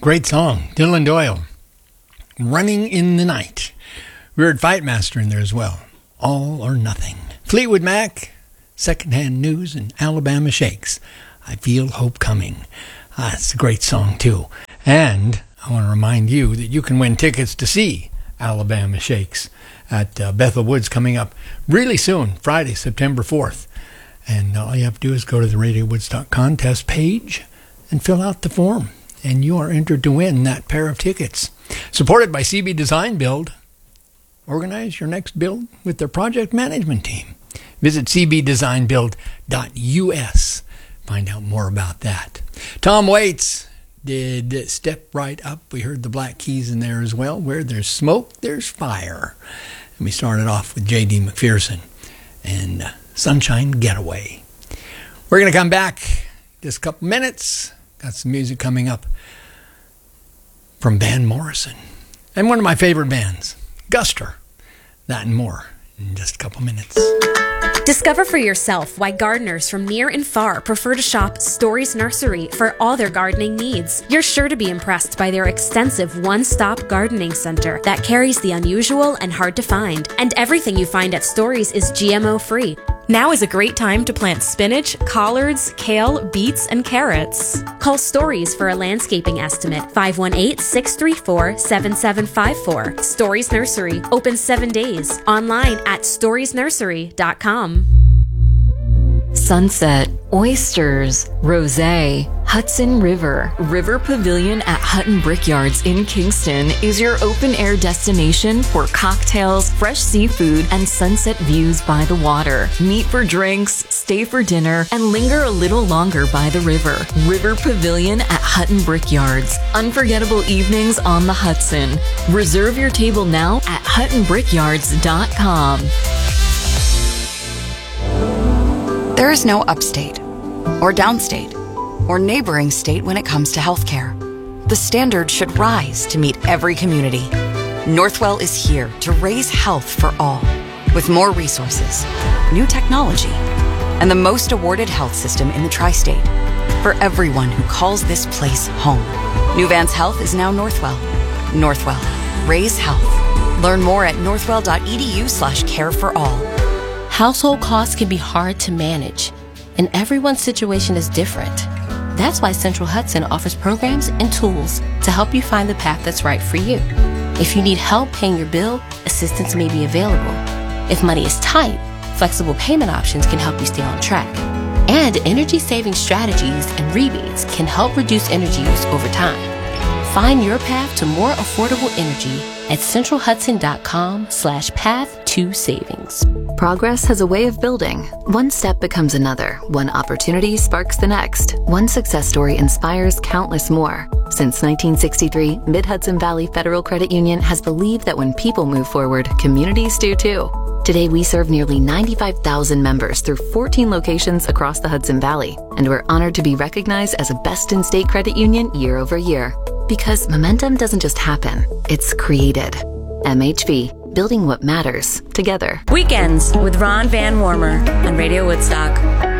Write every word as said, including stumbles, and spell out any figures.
Great song. Dylan Doyle. Running in the Night. We heard Fightmaster in there as well. All or Nothing. Fleetwood Mac, Secondhand News, and Alabama Shakes. I Feel Hope Coming. Ah, it's a great song too. And I want to remind you that you can win tickets to see Alabama Shakes at uh, Bethel Woods coming up really soon, Friday, September fourth. And all you have to do is go to the Radio Woodstock contest page and fill out the form. And you are entered to win that pair of tickets. Supported by C B Design Build. Organize your next build with their project management team. Visit c b design build dot u s. Find out more about that. Tom Waits did Step Right Up. We heard the Black Keys in there as well. Where there's smoke, there's fire. And we started off with J D McPherson and uh, Sunshine Getaway. We're going to come back just a couple minutes. Got some music coming up from Van Morrison. And one of my favorite bands, Guster. That and more in just a couple minutes. Discover for yourself why gardeners from near and far prefer to shop Stories Nursery for all their gardening needs. You're sure to be impressed by their extensive one-stop gardening center that carries the unusual and hard to find. And everything you find at Stories is G M O-free. Now is a great time to plant spinach, collards, kale, beets, and carrots. Call Stories for a landscaping estimate. five one eight, six three four, seven seven five four. Stories Nursery. Open seven days. Online at stories nursery dot com. Sunset, oysters, rosé, Hudson River. River Pavilion at Hutton Brickyards in Kingston is your open-air destination for cocktails, fresh seafood, and sunset views by the water. Meet for drinks, stay for dinner, and linger a little longer by the river. River Pavilion at Hutton Brickyards. Unforgettable evenings on the Hudson. Reserve your table now at hutton brickyards dot com. There is no upstate, or downstate, or neighboring state when it comes to healthcare. The standard should rise to meet every community. Northwell is here to raise health for all, with more resources, new technology, and the most awarded health system in the tri-state for everyone who calls this place home. New Vance Health is now Northwell. Northwell, raise health. Learn more at northwell dot e d u slash care for all. Household costs can be hard to manage, and everyone's situation is different. That's why Central Hudson offers programs and tools to help you find the path that's right for you. If you need help paying your bill, assistance may be available. If money is tight, flexible payment options can help you stay on track. And energy-saving strategies and rebates can help reduce energy use over time. Find your path to more affordable energy at central hudson dot com slash path to savings. Progress has a way of building. One step becomes another. One opportunity sparks the next. One success story inspires countless more. Since nineteen sixty-three, Mid-Hudson Valley Federal Credit Union has believed that when people move forward, communities do too. Today, we serve nearly ninety-five thousand members through fourteen locations across the Hudson Valley, and we're honored to be recognized as a best-in-state credit union year over year. Because momentum doesn't just happen, it's created. M H V, building what matters together. Weekends with Ron Van Warmer on Radio Woodstock.